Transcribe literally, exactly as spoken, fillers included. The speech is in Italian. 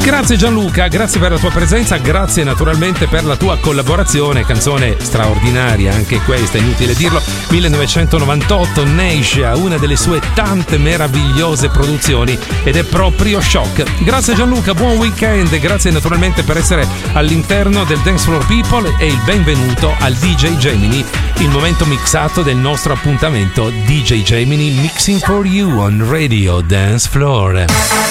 Grazie Gianluca, grazie per la tua presenza, grazie naturalmente per la tua collaborazione, canzone straordinaria anche questa, inutile dirlo, millenovecentonovantotto, Neisha, una delle sue tante meravigliose produzioni ed è proprio shock. Grazie Gianluca, buon weekend, grazie naturalmente per essere all'interno del Dance Floor People e il benvenuto al D J Gemini, il momento mixato del nostro appuntamento D J Gemini Mixing for You on Radio Dance Floor.